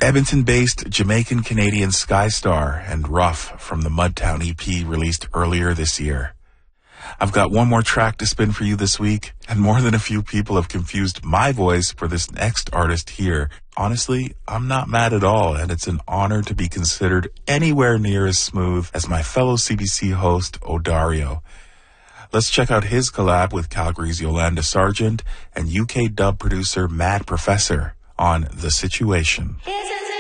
Edmonton-based Jamaican-Canadian Skystar and Rough from the Mudtown EP released earlier this year. I've got one more track to spin for you this week, and more than a few people have confused my voice for this next artist here. Honestly, I'm not mad at all, and it's an honor to be considered anywhere near as smooth as my fellow CBC host, Odario. Let's check out his collab with Calgary's Yolanda Sargent and UK dub producer Mad Professor on The Situation.